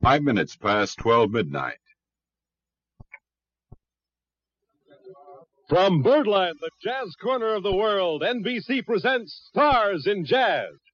5 minutes past 12 midnight. From Birdland, the jazz corner of the world, NBC presents Stars in Jazz.